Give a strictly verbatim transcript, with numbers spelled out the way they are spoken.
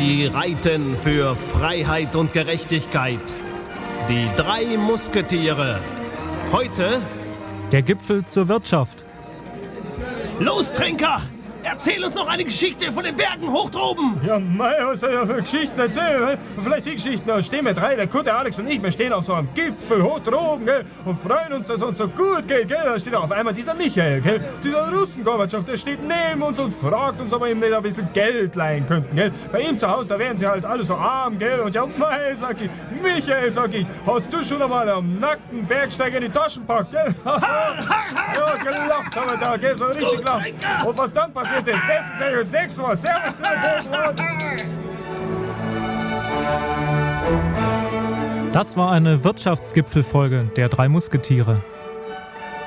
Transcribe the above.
Sie reiten für Freiheit und Gerechtigkeit. Die drei Musketiere. Heute der Gipfel zur Wirtschaft. Los, Trinker! Erzähl uns noch eine Geschichte von den Bergen hoch droben. Ja, mei, was soll ich ja für Geschichten erzählen? Vielleicht die Geschichten, da stehen wir drei, der Kurt, der Alex und ich, wir stehen auf so einem Gipfel hoch droben, gell, und freuen uns, dass es uns so gut geht, gell. Da steht auch auf einmal dieser Michael, gell, dieser Russen-Gorbatschow, der steht neben uns und fragt uns, ob wir ihm nicht ein bisschen Geld leihen könnten, gell. Bei ihm zu Hause, da wären sie halt alle so arm, gell, und ja, mei, sag ich, Michael, sag ich, hast du schon einmal am nackten Bergsteiger in die Taschen packt, gell? Ja, gelacht haben wir da, gell, so richtig gelacht. Und was dann passiert ist, das erzähl ich uns nächstes Mal. Servus, Das war eine Wirtschaftsgipfelfolge der drei Musketiere.